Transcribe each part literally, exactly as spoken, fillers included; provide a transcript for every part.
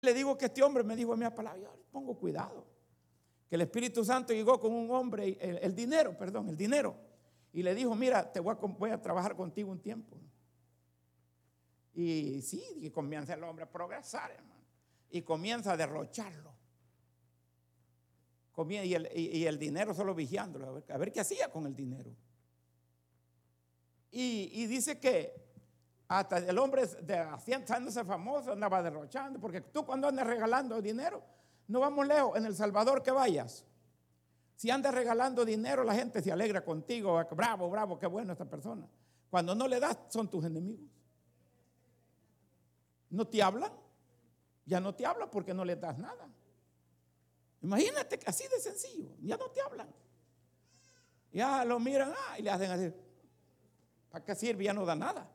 Le digo que este hombre me dijo a mi palabra, yo pongo cuidado. Que el Espíritu Santo llegó con un hombre, el, el dinero, perdón, el dinero. Y le dijo, mira, te voy a, voy a trabajar contigo un tiempo. Y sí, y comienza el hombre a progresar, hermano. Y comienza a derrocharlo. Comienza, y, el, y, y el dinero solo vigiándolo, a ver, a ver qué hacía con el dinero. Y, y dice que hasta el hombre de, haciéndose famoso andaba derrochando, porque tú cuando andas regalando dinero, no vamos lejos, en El Salvador que vayas, si andas regalando dinero la gente se alegra contigo, bravo, bravo, qué bueno esta persona. Cuando no le das son tus enemigos. No te hablan, ya no te hablan porque no les das nada. Imagínate que así de sencillo, ya no te hablan. Ya lo miran ah, y le hacen así, ¿para qué sirve? Ya no da nada.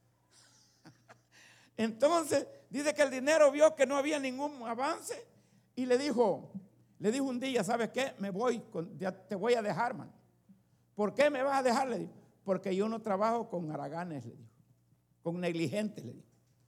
Entonces dice que el dinero vio que no había ningún avance y le dijo, le dijo un día, ¿sabes qué? Me voy, con, ya te voy a dejar, man. ¿Por qué me vas a dejar? Le dijo, porque yo no trabajo con haraganes, le dijo, con negligentes, le dijo.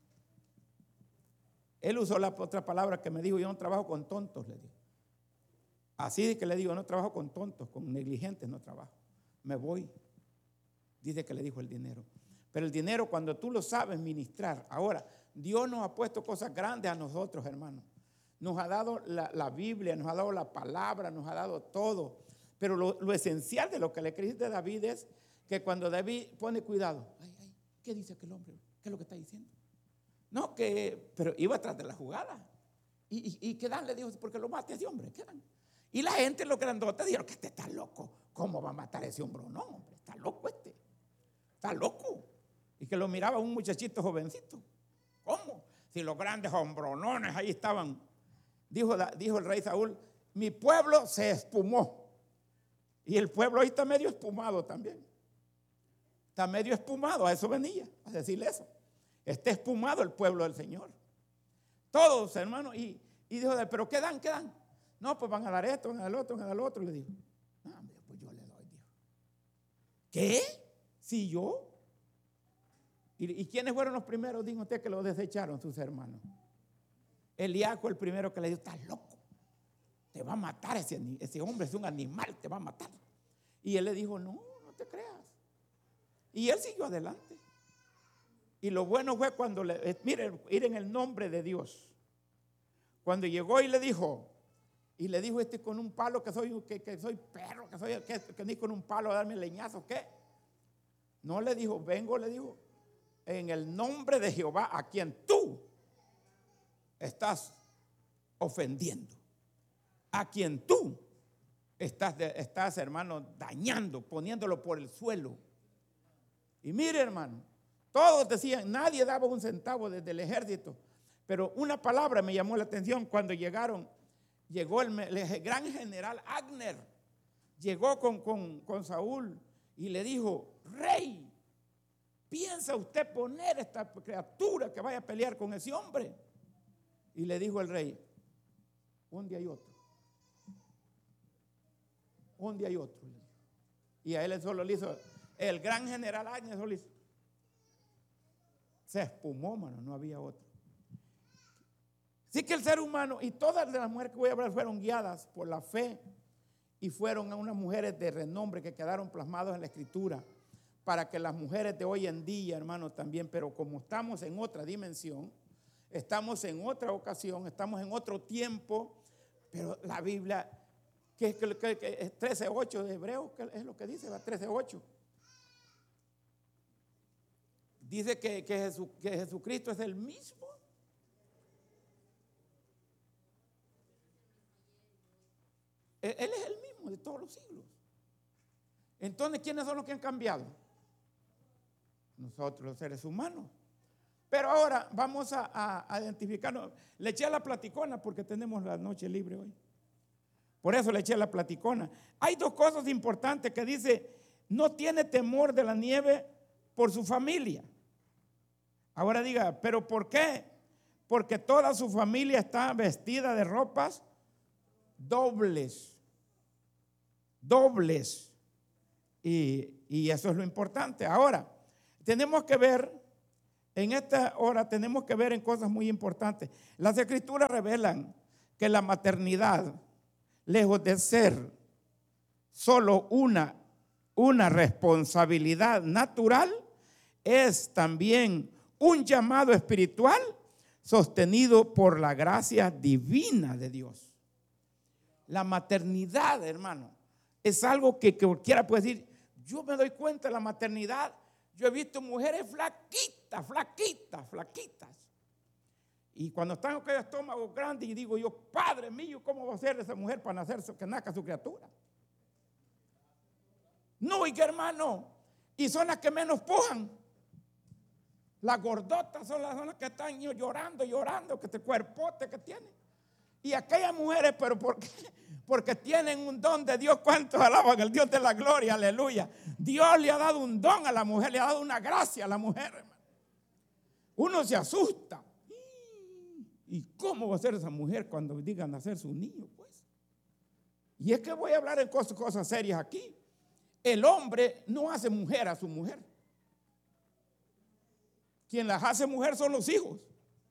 Él usó la otra palabra que me dijo, yo no trabajo con tontos, le dijo. Así que le digo, no trabajo con tontos, con negligentes no trabajo. Me voy. Dice que le dijo el dinero. Pero el dinero cuando tú lo sabes ministrar. Ahora, Dios nos ha puesto cosas grandes a nosotros, hermanos. Nos ha dado la, la Biblia, nos ha dado la palabra, nos ha dado todo. Pero lo, lo esencial de lo que le escribiste a David es que cuando David pone cuidado, ay, ay, ¿qué dice aquel hombre? ¿Qué es lo que está diciendo? No, que, pero iba atrás de la jugada. Y, y, y ¿qué dan? Le dijo, porque lo mate a ese hombre, ¿qué dan? Y la gente, los grandotes, dijeron que este está loco. ¿Cómo va a matar a ese hombre? No, hombre, está loco este. Está loco. Y que lo miraba un muchachito jovencito. ¿Cómo? Si los grandes hombronones ahí estaban. Dijo, dijo el rey Saúl, mi pueblo se espumó. Y el pueblo ahí está medio espumado también. Está medio espumado, a eso venía, a decirle eso. Está espumado el pueblo del Señor. Todos, hermanos. Y, y dijo, pero ¿qué dan? ¿Qué dan? No, pues van a dar esto, van a dar lo otro, van a dar lo otro. Le dijo, no, hombre, pues yo le doy, dijo. ¿Qué? ¿Si yo? ¿Y, ¿Y quiénes fueron los primeros? Dijo usted que lo desecharon sus hermanos. Eliaco el primero que le dijo, estás loco. Te va a matar ese, ese hombre, es un animal, te va a matar. Y él le dijo, no, no te creas. Y él siguió adelante. Y lo bueno fue cuando, le, miren, ir en el nombre de Dios. Cuando llegó y le dijo, y le dijo este con un palo que soy, que, que soy perro, que soy, que, que ni con un palo a darme leñazo, ¿qué? No le dijo, vengo, le dijo, en el nombre de Jehová a quien tú estás ofendiendo, a quien tú estás, estás, hermano, dañando, poniéndolo por el suelo. Y mire, hermano, todos decían, nadie daba un centavo desde el ejército, pero una palabra me llamó la atención cuando llegaron. Llegó el, el gran general Abner, llegó con, con, con Saúl y le dijo, rey, ¿piensa usted poner esta criatura que vaya a pelear con ese hombre? Y le dijo el rey, un día y otro. Un día y otro. Y a él solo le hizo, el gran general Abner solo hizo. Se espumó, mano, no había otro. Así que el ser humano y todas las mujeres que voy a hablar fueron guiadas por la fe y fueron a unas mujeres de renombre que quedaron plasmadas en la escritura para que las mujeres de hoy en día, hermanos, también, pero como estamos en otra dimensión, estamos en otra ocasión, estamos en otro tiempo, pero la Biblia, que es trece ocho de Hebreos, que es lo que dice, trece ocho. Dice que, que, Jesús, que Jesucristo es el mismo. Él es el mismo de todos los siglos. Entonces, ¿quiénes son los que han cambiado? Nosotros, los seres humanos. Pero ahora vamos a, a, a identificarnos. Le eché a la platicona porque tenemos la noche libre hoy. Por eso le eché a la platicona. Hay dos cosas importantes que dice, no tiene temor de la nieve por su familia. Ahora diga, ¿pero por qué? Porque toda su familia está vestida de ropas dobles, dobles, y, y eso es lo importante. Ahora, tenemos que ver en esta hora tenemos que ver en cosas muy importantes. Las Escrituras revelan que la maternidad, lejos de ser solo una, una responsabilidad natural, es también un llamado espiritual sostenido por la gracia divina de Dios. La maternidad, hermano, es algo que, que cualquiera puede decir. Yo me doy cuenta de la maternidad. Yo he visto mujeres flaquitas, flaquitas, flaquitas. Y cuando están con aquel estómago grande, y digo yo, Padre mío, ¿cómo va a ser esa mujer para nacer, que nazca su criatura? No, y que hermano, y son las que menos pujan. Las gordotas son las, son las que están llorando, llorando, que este cuerpote que tienen. Y aquellas mujeres, pero ¿por qué? Porque tienen un don de Dios. ¿Cuántos alaban al Dios de la gloria? Aleluya. Dios le ha dado un don a la mujer, le ha dado una gracia a la mujer, hermano. Uno se asusta. ¿Y cómo va a ser esa mujer cuando digan nacer su niño? Pues. Y es que voy a hablar en cosas, cosas serias aquí. El hombre no hace mujer a su mujer. Quien las hace mujer son los hijos.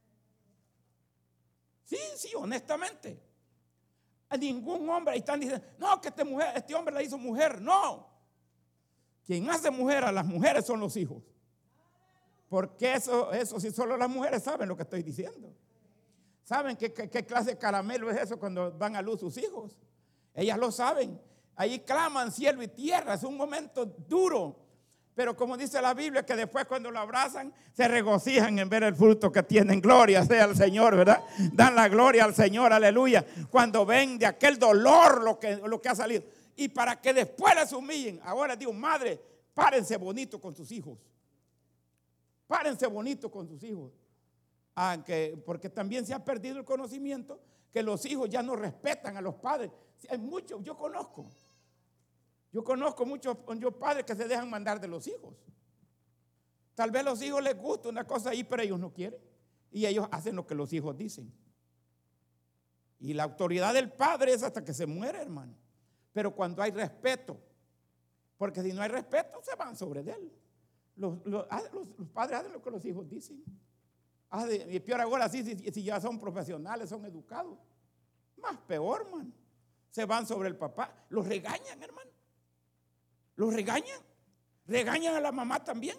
Sí, sí, honestamente. A ningún hombre ahí están diciendo, no, que este, mujer, este hombre la hizo mujer. No. Quien hace mujer a las mujeres son los hijos. Porque eso, eso sí, solo las mujeres saben lo que estoy diciendo. ¿Saben qué, qué, qué clase de caramelo es eso cuando van a luz sus hijos? Ellas lo saben. Ahí claman cielo y tierra. Es un momento duro. Pero como dice la Biblia, que después cuando lo abrazan, se regocijan en ver el fruto que tienen. Gloria sea al Señor, ¿verdad? Dan la gloria al Señor, aleluya. Cuando ven de aquel dolor lo que, lo que ha salido. Y para que después les humillen. Ahora digo, madre, párense bonito con sus hijos. Párense bonito con sus hijos. Aunque, porque también se ha perdido el conocimiento que los hijos ya no respetan a los padres. Hay muchos, yo conozco. Yo conozco muchos yo padres que se dejan mandar de los hijos. Tal vez a los hijos les gusta una cosa ahí, pero ellos no quieren. Y ellos hacen lo que los hijos dicen. Y la autoridad del padre es hasta que se muere, hermano. Pero cuando hay respeto, porque si no hay respeto, se van sobre de él. Los, los, los, los padres hacen lo que los hijos dicen. Y peor ahora, sí, si, si ya son profesionales, son educados. Más peor, hermano. Se van sobre el papá. Los regañan, hermano. Los regañan. Regañan a la mamá también.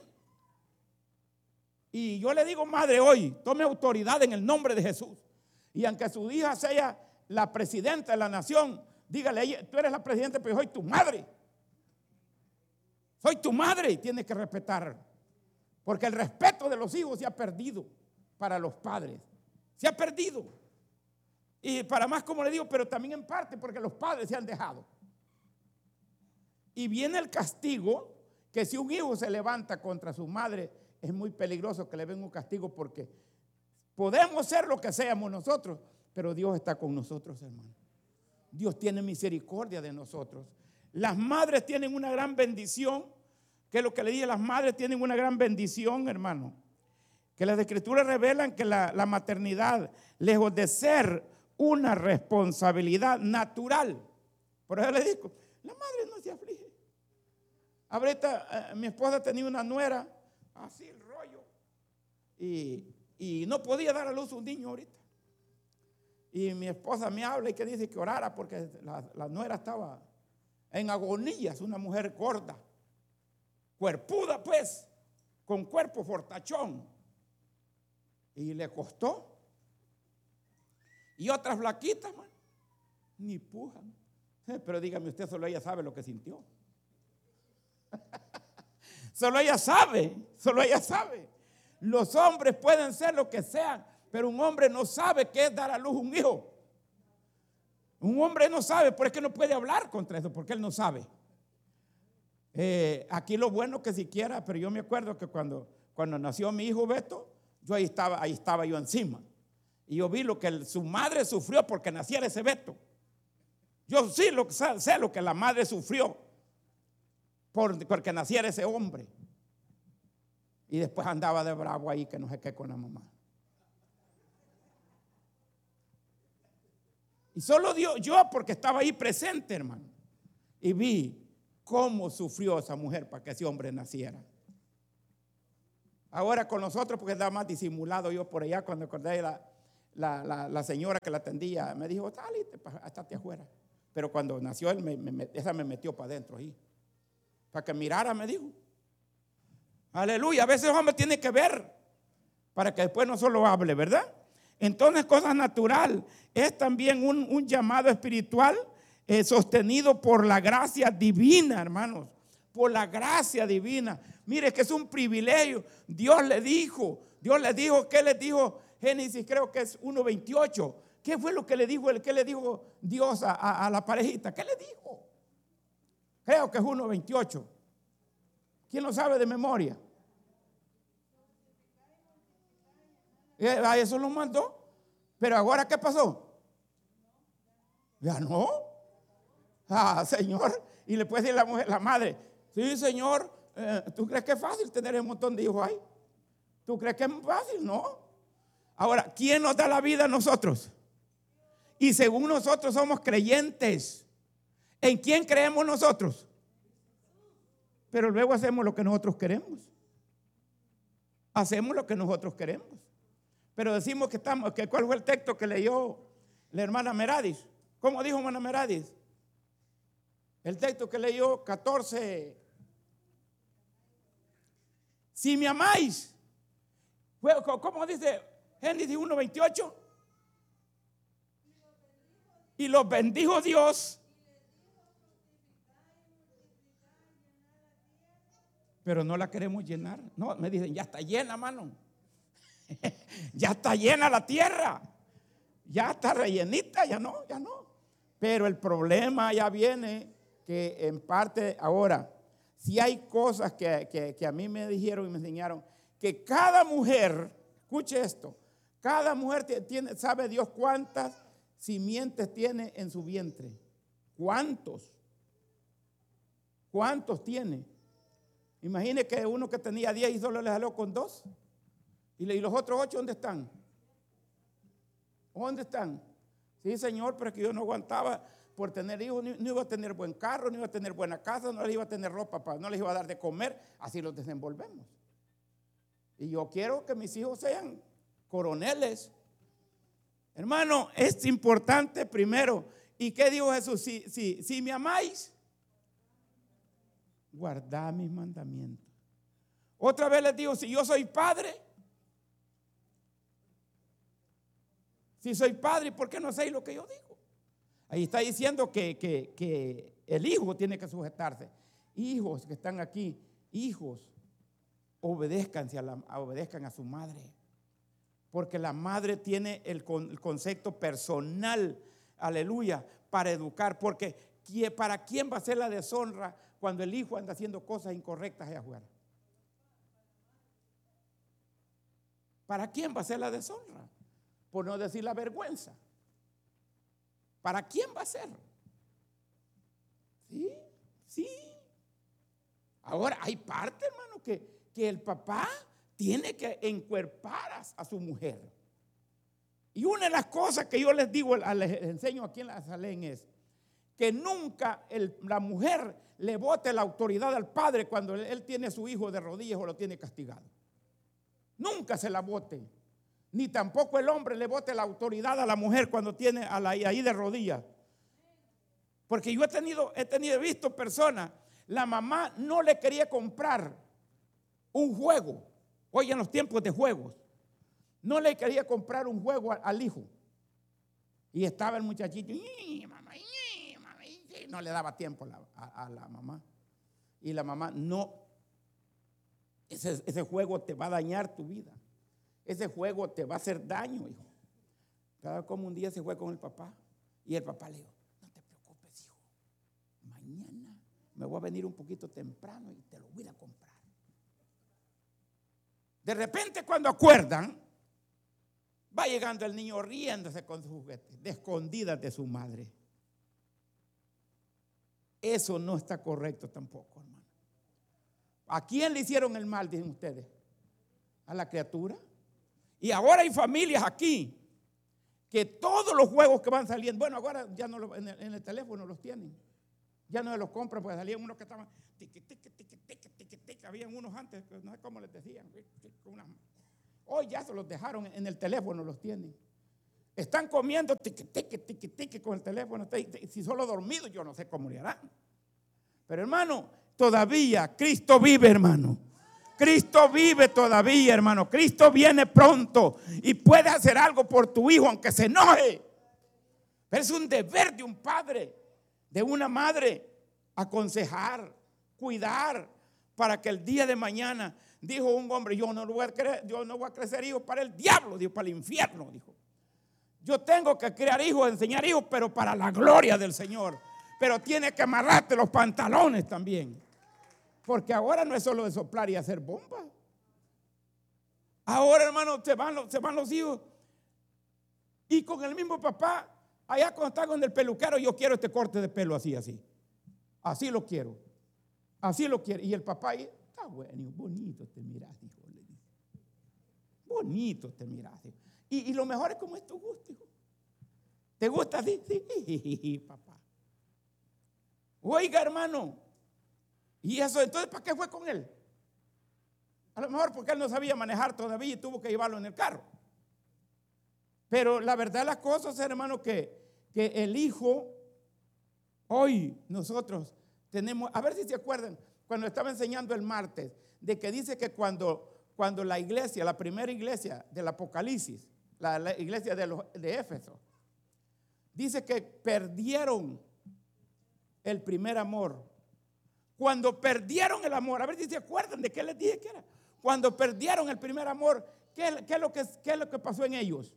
Y yo le digo, madre, hoy, tome autoridad en el nombre de Jesús. Y aunque su hija sea la presidenta de la nación, dígale, tú eres la presidenta, pero yo soy tu madre. Soy tu madre y tienes que respetar. Porque el respeto de los hijos se ha perdido para los padres. Se ha perdido. Y para más, como le digo, pero también en parte porque los padres se han dejado. Y viene el castigo, que si un hijo se levanta contra su madre, es muy peligroso que le venga un castigo, porque podemos ser lo que seamos nosotros, pero Dios está con nosotros, hermano. Dios tiene misericordia de nosotros. Las madres tienen una gran bendición, que es lo que le dije, las madres tienen una gran bendición, hermano. Que las Escrituras revelan que la, la maternidad, lejos de ser una responsabilidad natural, por eso le digo, la madre no se aflige. Ahorita eh, mi esposa tenía una nuera, así el rollo, y, y no podía dar a luz un niño ahorita. Y mi esposa me habla y que dice que orara porque la, la nuera estaba en agonías, una mujer gorda, cuerpuda pues, con cuerpo fortachón. Y le costó. Y otras flaquitas, man, ni pujan. Pero dígame usted, solo ella sabe lo que sintió. Solo ella sabe, solo ella sabe. Los hombres pueden ser lo que sean, pero un hombre no sabe qué es dar a luz un hijo. Un hombre no sabe, por eso no puede hablar contra eso, porque él no sabe. Eh, aquí lo bueno que siquiera, pero yo me acuerdo que cuando, cuando nació mi hijo Beto, yo ahí estaba, ahí estaba yo encima. Y yo vi lo que el, su madre sufrió porque naciera ese Beto. Yo sí lo, sé lo que la madre sufrió por, porque naciera ese hombre. Y después andaba de bravo ahí, que no sé qué con la mamá. Y solo Dios, yo porque estaba ahí presente, hermano. Y vi cómo sufrió esa mujer para que ese hombre naciera. Ahora con nosotros, porque estaba más disimulado yo por allá, cuando acordé la, la, la, la señora que la atendía, me dijo, salite, estate afuera. Pero cuando nació él, me, me, esa me metió para adentro ahí. Para que mirara, me dijo. Aleluya, a veces el hombre tiene que ver para que después no solo hable, ¿verdad? Entonces, cosa natural es también un, un llamado espiritual eh, sostenido por la gracia divina, hermanos. Por la gracia divina. Mire que es un privilegio. Dios le dijo, Dios le dijo, ¿qué le dijo? Génesis creo que es uno veintiocho. ¿Qué fue lo que le dijo, qué le dijo Dios a, a, a la parejita? ¿Qué le dijo? Creo que es uno veintiocho. ¿Quién lo sabe de memoria? A eso lo mandó. Pero ahora, ¿qué pasó? Ya no. Ah, Señor. Y le puede decir la mujer, la madre, sí, Señor, eh, ¿tú crees que es fácil tener un montón de hijos ahí? ¿Tú crees que es fácil? No. Ahora, ¿quién nos da la vida a nosotros? Y según nosotros somos creyentes. ¿En quién creemos nosotros? Pero luego hacemos lo que nosotros queremos. Hacemos lo que nosotros queremos. Pero decimos que estamos, que ¿cuál fue el texto que leyó la hermana Meradis? ¿Cómo dijo hermana Meradis? El texto que leyó catorce. Si me amáis. ¿Cómo dice Génesis uno veintiocho? Y los bendijo Dios. Pero no la queremos llenar. No, me dicen, ya está llena, mano. Ya está llena la tierra. Ya está rellenita, ya no, ya no. Pero el problema ya viene que en parte ahora, si hay cosas que, que, que a mí me dijeron y me enseñaron, que cada mujer, escuche esto, cada mujer tiene, sabe Dios cuántas simientes tiene en su vientre. ¿Cuántos? ¿Cuántos tiene? Imagine que uno que tenía diez y solo le salió con dos. ¿Y los otros ocho dónde están? ¿Dónde están? Sí, Señor, pero es que yo no aguantaba por tener hijos, no iba a tener buen carro, no iba a tener buena casa, no les iba a tener ropa, no les iba a dar de comer, así los desenvolvemos. Y yo quiero que mis hijos sean coroneles. Hermano, es importante primero. ¿Y qué dijo Jesús? Si, si, si me amáis, guardad mis mandamientos. Otra vez les digo, si yo soy padre, si soy padre, ¿por qué no hacéis lo que yo digo? Ahí está diciendo que, que, que el hijo tiene que sujetarse. Hijos que están aquí, hijos, obedezcan a, la, obedezcan a su madre. Porque la madre tiene el, con, el concepto personal, aleluya, para educar. Porque ¿para quién va a ser la deshonra cuando el hijo anda haciendo cosas incorrectas allá afuera? ¿Para quién va a ser la deshonra? Por no decir la vergüenza. ¿Para quién va a ser? Sí, sí. Ahora hay parte, hermano, que, que el papá tiene que encuerpar a, a su mujer. Y una de las cosas que yo les digo, les enseño aquí en la Salén es que nunca el, la mujer le bote la autoridad al padre cuando él, él tiene a su hijo de rodillas o lo tiene castigado. Nunca se la bote. Ni tampoco el hombre le bote la autoridad a la mujer cuando tiene a la, ahí de rodillas. Porque yo he tenido, he tenido, he visto personas, la mamá no le quería comprar un juego. Hoy en los tiempos de juegos, no le quería comprar un juego al, al hijo. Y estaba el muchachito, y mamá, y mamá, y no le daba tiempo a la, a, a la mamá. Y la mamá, no, ese, ese juego te va a dañar tu vida. Ese juego te va a hacer daño, hijo. Cada como un día se fue con el papá. Y el papá le dijo, no te preocupes, hijo. Mañana me voy a venir un poquito temprano y te lo voy a comprar. De repente cuando acuerdan, va llegando el niño riéndose con su juguete, de escondidas de su madre. Eso no está correcto tampoco, hermano. ¿A quién le hicieron el mal, dicen ustedes? ¿A la criatura? Y ahora hay familias aquí que todos los juegos que van saliendo, bueno, ahora ya no lo, en, el, en el teléfono los tienen. Ya no los compran porque salían unos que estaban tique, tique, tique, tique, tique, tique, habían unos antes, no sé cómo les decían. Hoy ya se los dejaron en el teléfono, los tienen. Están comiendo tiqui, tiqui, tiqui, tiqui con el teléfono. Si solo dormidos, yo no sé cómo le harán. Pero hermano, todavía Cristo vive, hermano. Cristo vive todavía, hermano. Cristo viene pronto y puede hacer algo por tu hijo, aunque se enoje. Pero es un deber de un padre, de una madre, aconsejar, cuidar, para que el día de mañana, dijo un hombre, yo no voy a, creer, yo no voy a crecer hijos para el diablo, dijo, para el infierno, dijo. Yo tengo que criar hijos, enseñar hijos, pero para la gloria del Señor. Pero tiene que amarrarte los pantalones también. Porque ahora no es solo de soplar y hacer bomba. Ahora, hermano, se van los, se van los hijos. Y con el mismo papá, allá cuando está con el peluquero, yo quiero este corte de pelo así, así. Así lo quiero. Así lo quiero. Y el papá ahí, está bueno, bonito te miras, hijo. Le dice. Bonito te miras, hijo. Y, y lo mejor es como es tu gusto, hijo. ¿Te gusta así? Sí, papá. Oiga, hermano. Y eso, entonces, ¿para qué fue con él? A lo mejor porque él no sabía manejar todavía y tuvo que llevarlo en el carro. Pero la verdad las cosas, hermano, que, que el hijo, hoy nosotros tenemos, a ver si se acuerdan, cuando estaba enseñando el martes, de que dice que cuando, cuando la iglesia, la primera iglesia del Apocalipsis, la, la iglesia de, los, de Éfeso, dice que perdieron el primer amor. Cuando perdieron el amor, a ver si se acuerdan de qué les dije que era. Cuando perdieron el primer amor, ¿qué, qué, es, lo que, qué es lo que pasó en ellos?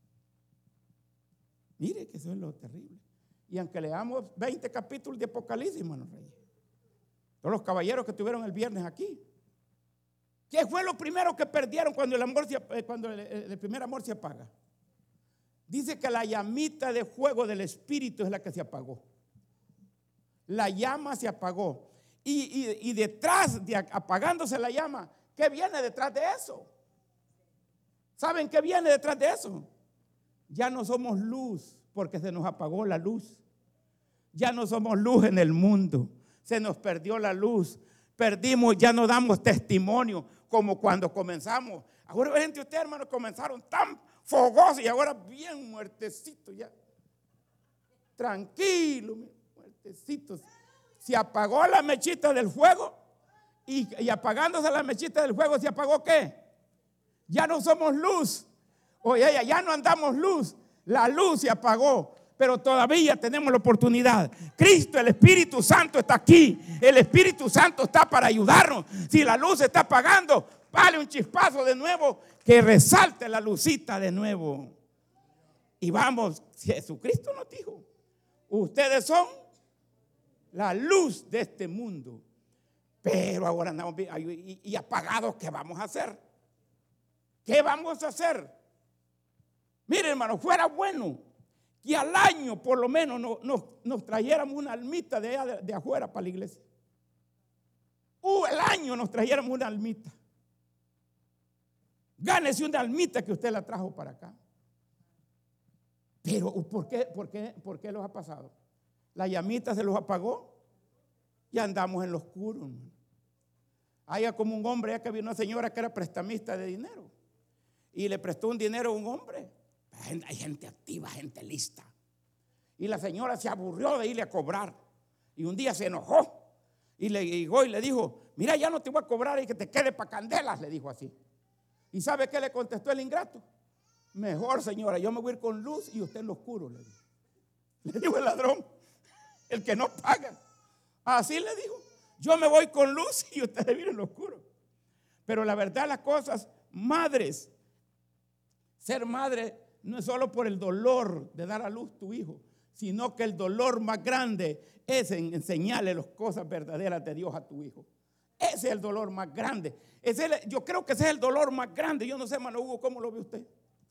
Mire que eso es lo terrible. Y aunque leamos veinte capítulos de Apocalipsis, hermanos reyes, todos los caballeros que tuvieron el viernes aquí, ¿qué fue lo primero que perdieron cuando el, amor se, cuando el, el primer amor se apaga? Dice que la llamita de fuego del Espíritu es la que se apagó. La llama se apagó. Y, y, y detrás de apagándose la llama, ¿qué viene detrás de eso? ¿Saben qué viene detrás de eso? Ya no somos luz porque se nos apagó la luz. Ya no somos luz en el mundo. Se nos perdió la luz. Perdimos, ya no damos testimonio como cuando comenzamos. Ahora, gente, ustedes, hermanos, comenzaron tan fogosos y ahora bien muertecitos ya. Tranquilos, muertecitos. Se apagó la mechita del fuego y, y apagándose la mechita del fuego, ¿se apagó qué? Ya no somos luz. Oye, ya, ya no andamos luz. La luz se apagó, pero todavía tenemos la oportunidad. Cristo, el Espíritu Santo está aquí. El Espíritu Santo está para ayudarnos. Si la luz se está apagando, vale un chispazo de nuevo, que resalte la lucita de nuevo. Y vamos, Jesucristo nos dijo, ustedes son la luz de este mundo. Pero ahora andamos y, y apagados, ¿qué vamos a hacer? ¿Qué vamos a hacer? Mire, hermano, fuera bueno que al año por lo menos nos, nos, nos trayéramos una almita de, de, de afuera para la iglesia. Uh, el año nos trayéramos una almita. Gánese una almita que usted la trajo para acá. Pero ¿por qué, por qué, por qué los ha pasado? La llamita se los apagó y andamos en lo oscuro. Hay como un hombre, ya que había una señora que era prestamista de dinero y le prestó un dinero a un hombre. Hay gente activa, gente lista. Y la señora se aburrió de irle a cobrar. Y un día se enojó. Y le llegó y le dijo, mira, ya no te voy a cobrar y que te quede para candelas, le dijo así. ¿Y sabe qué le contestó el ingrato? Mejor, señora, yo me voy a ir con luz y usted en lo oscuro, le dijo. Le dijo el ladrón, el que no paga. Así le dijo, yo me voy con luz y usted viene en lo oscuro. Pero la verdad, las cosas, madres, ser madre no es solo por el dolor de dar a luz tu hijo, sino que el dolor más grande es en enseñarle las cosas verdaderas de Dios a tu hijo. Ese es el dolor más grande. Ese es el, yo creo que ese es el dolor más grande. Yo no sé, hermano Hugo, ¿cómo lo ve usted?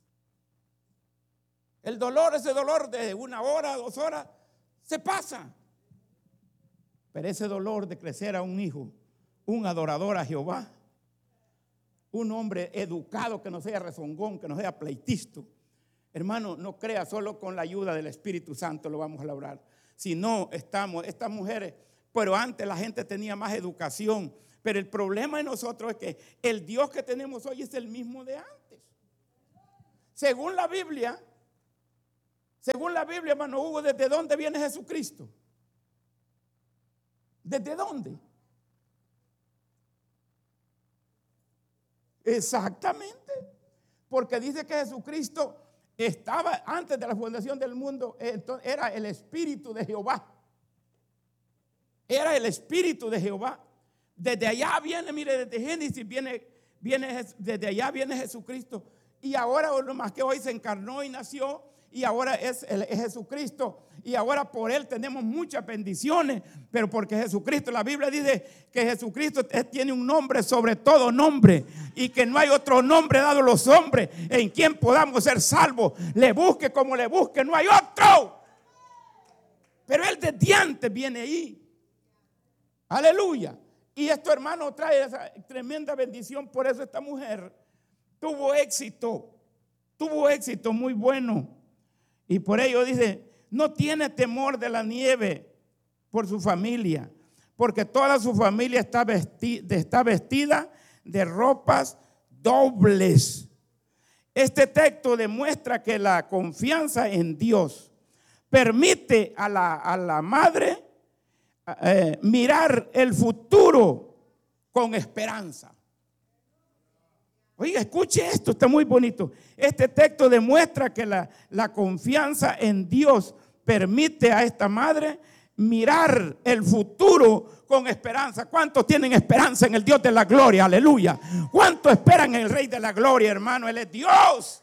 El dolor, ese dolor de una hora, dos horas, se pasa. Pero ese dolor de crecer a un hijo, un adorador a Jehová, un hombre educado que no sea rezongón, que no sea pleitisto, hermano, no crea, solo con la ayuda del Espíritu Santo lo vamos a lograr. Si no, estamos, estas mujeres, pero antes la gente tenía más educación, Pero el problema de nosotros es que el Dios que tenemos hoy es el mismo de antes. Según la Biblia, según la Biblia, hermano Hugo, ¿desde dónde viene Jesucristo? ¿Desde dónde? Exactamente. Porque dice que Jesucristo estaba antes de la fundación del mundo, entonces era el Espíritu de Jehová. Era el Espíritu de Jehová. Desde allá viene, mire, desde Génesis viene, viene, desde allá viene Jesucristo. Y ahora, lo más que hoy se encarnó y nació, y ahora es, es Jesucristo. Y ahora por Él tenemos muchas bendiciones, pero porque Jesucristo, la Biblia dice que Jesucristo tiene un nombre sobre todo nombre, y que no hay otro nombre dado a los hombres en quien podamos ser salvos. Le busque como le busque, no hay otro. Pero Él desde antes viene ahí. Aleluya. Y esto, hermano, trae esa tremenda bendición. Por eso esta mujer tuvo éxito, tuvo éxito muy bueno. Y por ello dice, no tiene temor de la nieve por su familia, porque toda su familia está vestida, está vestida de ropas dobles. Este texto demuestra que la confianza en Dios permite a la, a la madre eh, mirar el futuro con esperanza. Oiga, escuche esto, está muy bonito. Este texto demuestra que la, la confianza en Dios permite a esta madre mirar el futuro con esperanza. ¿Cuántos tienen esperanza en el Dios de la gloria? Aleluya. ¿Cuántos esperan en el Rey de la gloria, hermano? Él es Dios.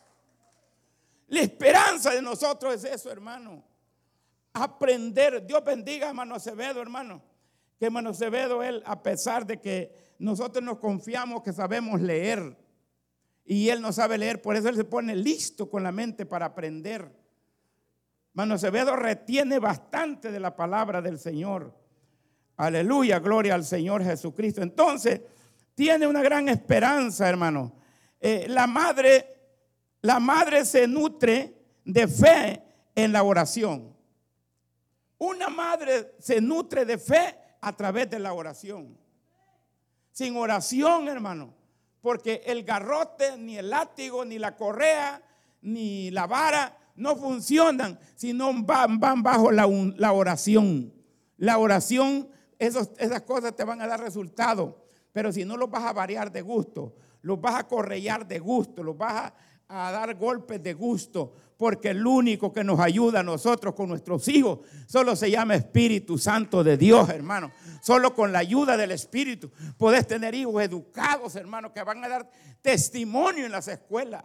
La esperanza de nosotros es eso, hermano. Aprender. Dios bendiga a hermano Acevedo, hermano. Que hermano Acevedo, él, a pesar de que nosotros nos confiamos que sabemos leer, y él no sabe leer, por eso él se pone listo con la mente para aprender. Hermano Acevedo retiene bastante de la palabra del Señor. Aleluya, gloria al Señor Jesucristo. Entonces, tiene una gran esperanza, hermano. Eh, la madre, la madre se nutre de fe en la oración. Una madre se nutre de fe a través de la oración. Sin oración, hermano, porque el garrote, ni el látigo, ni la correa, ni la vara no funcionan, sino van, van bajo la, la oración. La oración, esos, esas cosas te van a dar resultado, pero si no los vas a variar de gusto, los vas a correar de gusto, los vas a, a dar golpes de gusto, porque el único que nos ayuda a nosotros con nuestros hijos solo se llama Espíritu Santo de Dios, hermano. Solo con la ayuda del Espíritu podés tener hijos educados, hermano, que van a dar testimonio en las escuelas.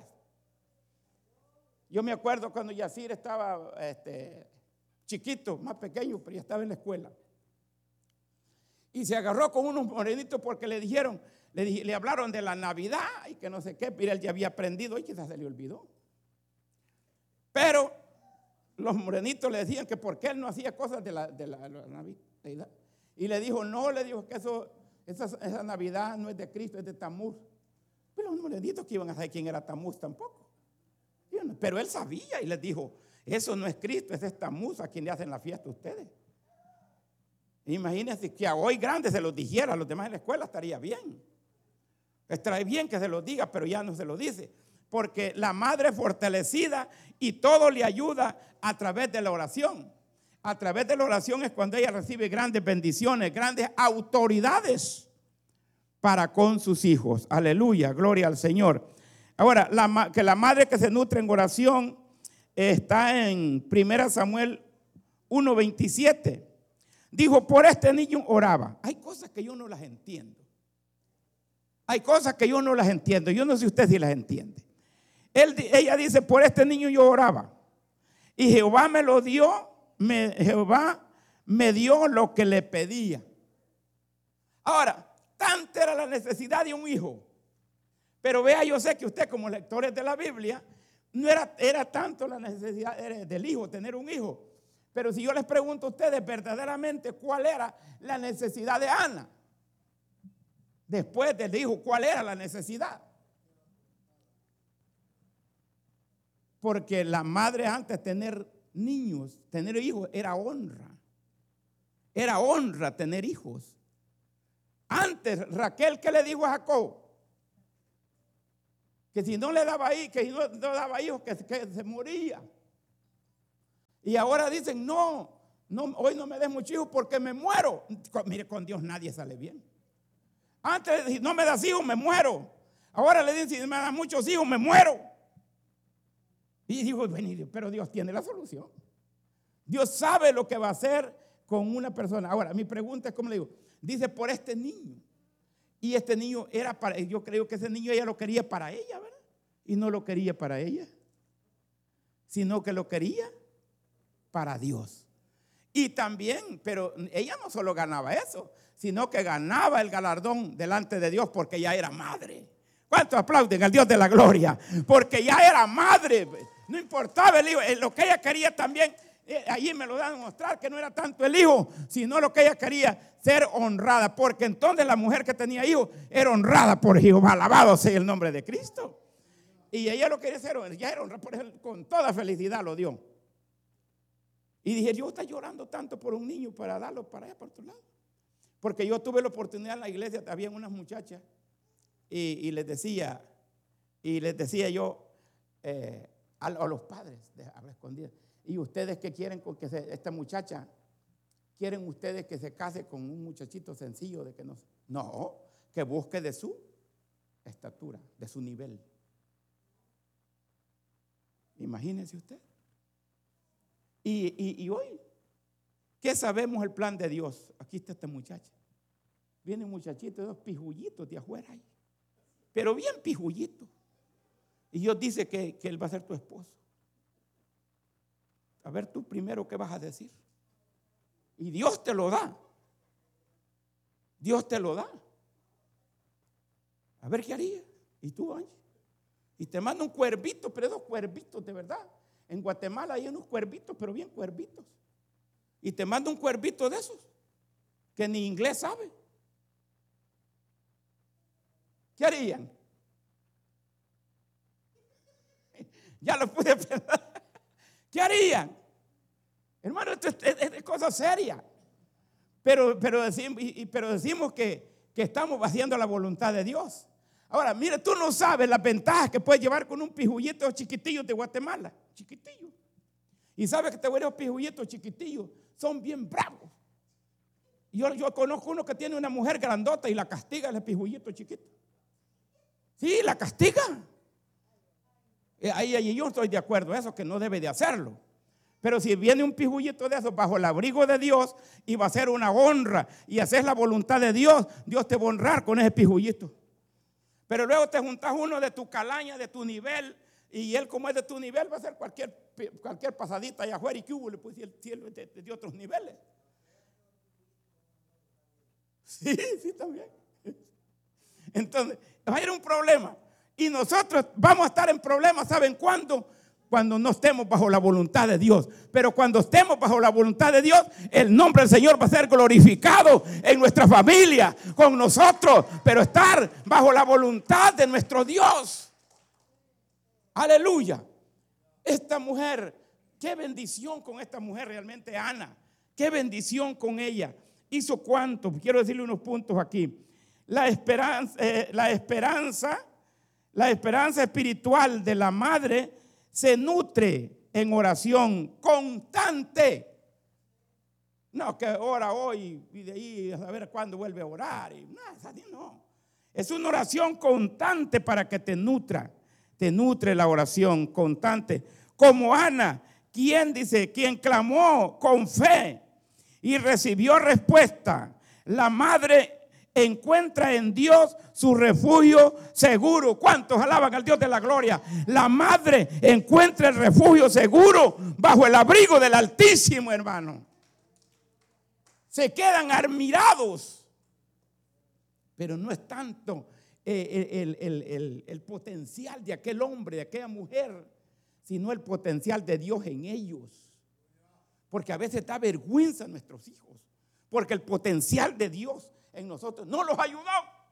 Yo me acuerdo cuando Yacir estaba este, chiquito, más pequeño, pero ya estaba en la escuela. Y se agarró con unos morenitos porque le dijeron, le, le hablaron de la Navidad y que no sé qué, pero él ya había aprendido y quizás se le olvidó. Pero los morenitos le decían que por qué él no hacía cosas de la, de la, de la Navidad. Y le dijo, no, le dijo que eso, esa, esa Navidad no es de Cristo, es de Tamuz. Pero los morenitos que iban a saber quién era Tamuz tampoco. Pero él sabía y les dijo, eso no es Cristo, ese es Tamuz a quien le hacen la fiesta a ustedes. Imagínense que a hoy grande se los dijera, a los demás en la escuela estaría bien. Estaría bien que se los diga, pero ya no se lo dice. Porque la madre es fortalecida y todo le ayuda a través de la oración. A través de la oración es cuando ella recibe grandes bendiciones, grandes autoridades para con sus hijos. Aleluya, gloria al Señor. Ahora, la, que la madre que se nutre en oración está en primera Samuel uno veintisiete. Dijo, por este niño oraba. Hay cosas que yo no las entiendo. Hay cosas que yo no las entiendo. Yo no sé si usted sí las entiende. Él, ella dice, por este niño yo oraba. Y Jehová me lo dio, me, Jehová me dio lo que le pedía. Ahora, tanta era la necesidad de un hijo. Pero vea, yo sé que usted como lectores de la Biblia, no era, era tanto la necesidad del hijo, tener un hijo. Pero si yo les pregunto a ustedes verdaderamente cuál era la necesidad de Ana, después del hijo, ¿cuál era la necesidad? Porque la madre antes de tener niños, tener hijos, era honra. Era honra tener hijos. Antes, Raquel, ¿qué le dijo a Jacob? Que si no le daba hijos, que no, no daba hijos, que, que se moría. Y ahora dicen, no, no, hoy no me des muchos hijos porque me muero. Con, mire, con Dios nadie sale bien. Antes, si no me das hijos, me muero. Ahora le dicen, si me das muchos hijos, me muero. Y digo, pero Dios tiene la solución. Dios sabe lo que va a hacer con una persona. Ahora, mi pregunta es, ¿cómo le digo? Dice, por este niño. Y este niño era para, yo creo que ese niño ella lo quería para ella, ¿verdad? Y no lo quería para ella, sino que lo quería para Dios. Y también, pero ella no solo ganaba eso, sino que ganaba el galardón delante de Dios porque ya era madre. ¿Cuántos aplauden al Dios de la gloria? Porque ya era madre. No importaba el hijo, lo que ella quería también. Eh, allí me lo dan a mostrar que no era tanto el hijo, sino lo que ella quería, ser honrada. Porque entonces la mujer que tenía hijos era honrada por Jehová. Alabado sea el nombre de Cristo. Y ella lo quería ser, ya era honrada por él, con toda felicidad lo dio. Y dije, yo estoy llorando tanto por un niño para darlo para allá, por otro lado. Porque yo tuve la oportunidad en la iglesia, había unas muchachas y, y les decía, y les decía yo eh, a, a los padres, de hablar escondidas. Y ustedes que quieren con que se, esta muchacha, quieren ustedes que se case con un muchachito sencillo de que no, no, que busque de su estatura, de su nivel. Imagínense usted. Y, y, y hoy, ¿qué sabemos el plan de Dios? Aquí está esta muchacha. Viene un muchachito de dos pijullitos de afuera ahí, pero bien pijullitos. Y Dios dice que, que él va a ser tu esposo. A ver tú primero qué vas a decir. Y Dios te lo da. Dios te lo da. A ver qué haría. Y tú, Angie. Y te manda un cuervito, pero dos cuervitos de verdad. En Guatemala hay unos cuervitos, pero bien cuervitos. Y te manda un cuervito de esos que ni inglés sabe. ¿Qué harían? Ya lo pude pensar. ¿Qué harían? Hermano, esto es, es, es cosa seria. Pero, pero, decimos, y, pero decimos que, que estamos haciendo la voluntad de Dios. Ahora, mire, tú no sabes las ventajas que puedes llevar con un pijullito chiquitillo de Guatemala. Chiquitillo. Y sabes que te voy a los pijullitos chiquitillos son bien bravos. Yo, yo conozco uno que tiene una mujer grandota y la castiga el pijullito chiquito. Sí, la castiga. Ahí, ahí yo estoy de acuerdo, eso que no debe de hacerlo. Pero si viene un pijullito de esos bajo el abrigo de Dios y va a ser una honra y hacer la voluntad de Dios, Dios te va a honrar con ese pijullito. Pero luego te juntas uno de tu calaña, de tu nivel, y él como es de tu nivel va a hacer cualquier, cualquier pasadita allá afuera. ¿Y qué hubo? Pues si el cielo es de, de otros niveles. Sí, sí, también. Entonces, va a haber un problema. Y nosotros vamos a estar en problemas, ¿saben cuándo? Cuando no estemos bajo la voluntad de Dios. Pero cuando estemos bajo la voluntad de Dios, el nombre del Señor va a ser glorificado en nuestra familia, con nosotros. Pero estar bajo la voluntad de nuestro Dios. Aleluya. Esta mujer, qué bendición con esta mujer realmente, Ana. Qué bendición con ella. Hizo cuánto, quiero decirle unos puntos aquí. La esperanza, eh, la esperanza, la esperanza espiritual de la madre se nutre en oración constante. No, que ora hoy y de ahí a saber cuándo vuelve a orar. Y nada, no. Es una oración constante para que te nutra. Te nutre la oración constante. Como Ana, quien dice, quien clamó con fe y recibió respuesta. La madre encuentra en Dios su refugio seguro. ¿Cuántos alaban al Dios de la gloria? La madre encuentra el refugio seguro bajo el abrigo del Altísimo, hermano. Se quedan admirados. Pero no es tanto el, el, el, el, el potencial de aquel hombre, de aquella mujer, sino el potencial de Dios en ellos. Porque a veces da vergüenza a nuestros hijos, porque el potencial de Dios en nosotros no los ayudó.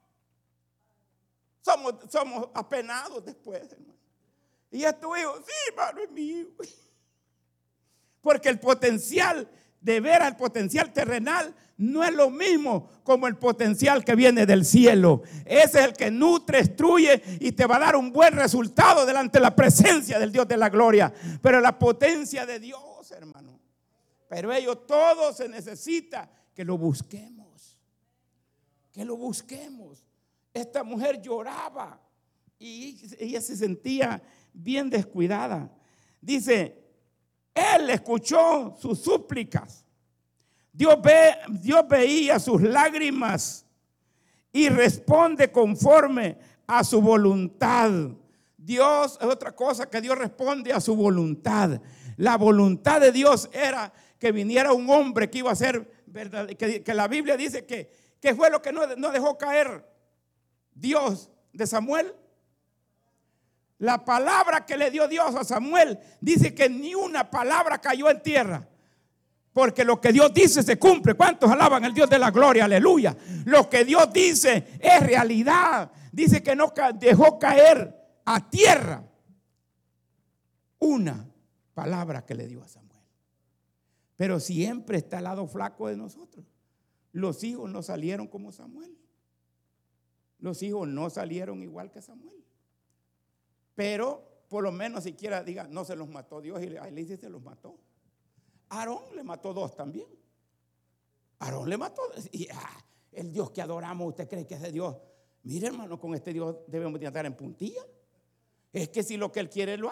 Somos, somos apenados después, hermano. Y es tu hijo, sí, hermano, es mi hijo. Porque el potencial de veras el potencial terrenal no es lo mismo como el potencial que viene del cielo. Ese es el que nutre, instruye y te va a dar un buen resultado delante de la presencia del Dios de la gloria. Pero la potencia de Dios, hermano, pero ello todo se necesita que lo busquemos, que lo busquemos. Esta mujer lloraba y ella se sentía bien descuidada. Dice, él escuchó sus súplicas. Dios, ve, Dios veía sus lágrimas y responde conforme a su voluntad. Dios es otra cosa, que Dios responde a su voluntad. La voluntad de Dios era que viniera un hombre que iba a ser verdad, que, que la Biblia dice que, que fue lo que no, no dejó caer Dios de Samuel. La palabra que le dio Dios a Samuel dice que ni una palabra cayó en tierra, porque lo que Dios dice se cumple. ¿Cuántos alaban al Dios de la gloria? Aleluya. Lo que Dios dice es realidad. Dice que no dejó caer a tierra una palabra que le dio a Samuel. Pero siempre está al lado flaco de nosotros. Los hijos no salieron como Samuel. Los hijos no salieron igual que Samuel. Pero por lo menos siquiera diga, no se los mató Dios, y ahí le dice se los mató. Aarón le mató dos también. Aarón le mató. Y ah, el Dios que adoramos, ¿usted cree que es de Dios? Mire, hermano, con este Dios debemos de andar en puntilla. Es que si lo que Él quiere lo